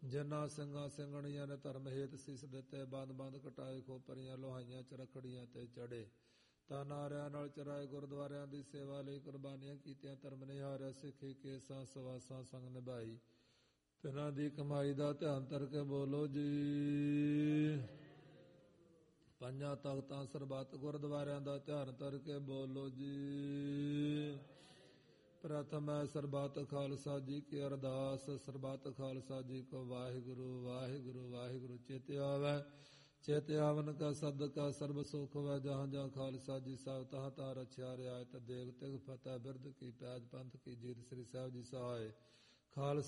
ਜਿਨ੍ਹਾਂ ਸਿੰਘਾਂ ਸਿੰਘਣੀਆਂ ਨੇ ਧਰਮ ਹੇਤ ਸੀਸ ਦਿੱਤੇ, ਬੰਦ ਬੰਦ ਕਟਾਏ, ਖੋਪਰੀਆਂ ਲੋਹਾਈਆਂ ਚਰਖੜੀਆਂ ਤੇ ਚੜੇ, ਤਾਂ ਨਾਰਿਆਂ ਨਾਲ ਚਰਾਏ, ਗੁਰਦੁਆਰਿਆਂ ਦੀ ਸੇਵਾ ਲਈ ਕੁਰਬਾਨੀਆਂ ਕੀਤੀਆਂ, ਧਰਮ ਨਿਹਾਰਿਆ, ਸਿੱਖੀ ਕੇਸਾਂ ਸਵਾਸਾਂ ਸੰਗ ਨਿਭਾਈ, ਤਿਨਾਂ ਦੀ ਕਮਾਈ ਦਾ ਧਿਆਨ ਧਰ ਕੇ ਬੋਲੋ ਜੀ। ਪੰਜਾਂ ਤਖਤਾਂ ਸਰਬੱਤ ਗੁਰਦੁਆਰਿਆਂ ਦਾ ਧਿਆਨ ਧਰ ਕੇ ਬੋਲੋ ਜੀ। ਪ੍ਰਥਮ ਹੈ ਸਰਬੱਤ ਖਾਲਸਾ ਜੀ ਕੀ ਅਰਦਾਸ, ਸਰਬੱਤ ਖਾਲਸਾ ਜੀ ਕੋ ਵਾਹਿਗੁਰੂ ਵਾਹਿਗੁਰੂ ਵਾਹਿਗੁਰੂ। ਚਿਤ ਆਵੈ ਚਿਤ ਆਵਨ ਕਾ ਸਦਕਾ ਸਰਬ ਸੁਖ ਵੈ, ਜਹਾਂ ਜਹਾਂ ਖਾਲਸਾ ਜੀ ਸਾਹਿਬ ਤਹਾਂ ਤਹਾਂ ਰਛਿਆ ਰਿਆਇਤ, ਦੇਗ ਤਿਗ ਫਤਿਹ ਬਿਰਦ ਕੀ ਪੈਜ ਪੰਥ ਕੀ ਜੀਤ, ਸ੍ਰੀ ਸਾਹਿਬ ਜੀ ਸਹਾਇ। ਖਾਲਸਾ